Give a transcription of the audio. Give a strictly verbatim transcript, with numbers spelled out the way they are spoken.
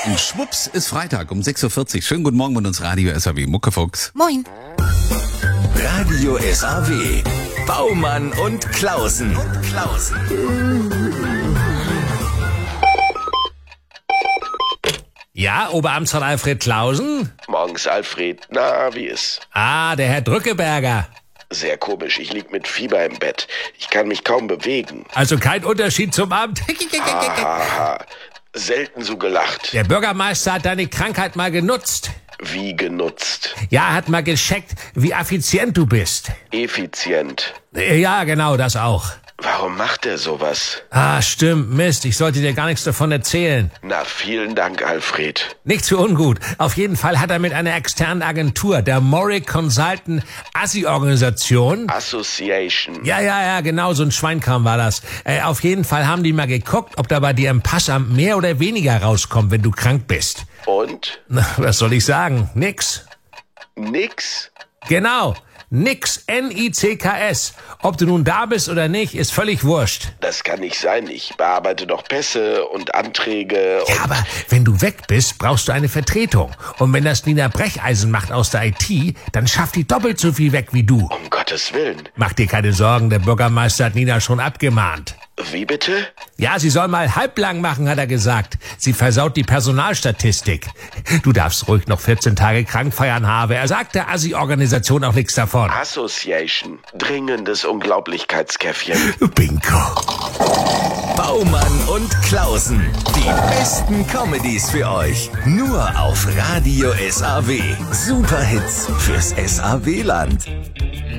Und schwupps ist Freitag um sechs Uhr vierzig. Schönen guten Morgen mit uns Radio S A W. Muckefuchs. Moin. Radio S A W. Baumann und Klausen. Klausen. Ja, Oberamtsrat Alfred Klausen? Morgens, Alfred. Na, wie ist? Ah, der Herr Drückeberger. Sehr komisch. Ich lieg mit Fieber im Bett. Ich kann mich kaum bewegen. Also kein Unterschied zum Amt. Aha. Selten so gelacht. Der Bürgermeister hat deine Krankheit mal genutzt. Wie genutzt. Ja, hat mal gescheckt, wie effizient du bist. Effizient. Ja, genau, das auch. Warum macht er sowas? Ah, stimmt, Mist, ich sollte dir gar nichts davon erzählen. Na, vielen Dank, Alfred. Nichts für ungut. Auf jeden Fall hat er mit einer externen Agentur, der Moric Consultant Assi-Organisation... Association. Ja, ja, ja, genau, so ein Schweinkram war das. Äh, auf jeden Fall haben die mal geguckt, ob da bei dir im Passamt mehr oder weniger rauskommt, wenn du krank bist. Und? Na, was soll ich sagen? Nix. Nix? Genau. Nix, N I C K S. Ob du nun da bist oder nicht, ist völlig wurscht. Das kann nicht sein. Ich bearbeite doch Pässe und Anträge und... Ja, aber wenn du weg bist, brauchst du eine Vertretung. Und wenn das Nina Brecheisen macht aus der I T, dann schafft die doppelt so viel weg wie du. Um Gottes Willen. Mach dir keine Sorgen, der Bürgermeister hat Nina schon abgemahnt. Wie bitte? Ja, sie soll mal halblang machen, hat er gesagt. Sie versaut die Personalstatistik. Du darfst ruhig noch vierzehn Tage krank feiern, Habe. Er sagt der Assi-Organisation auch nichts davon. Association. Dringendes Unglaublichkeitskäffchen. Bingo. Baumann und Klausen. Die besten Comedies für euch. Nur auf Radio S A W. Superhits fürs S A W-Land.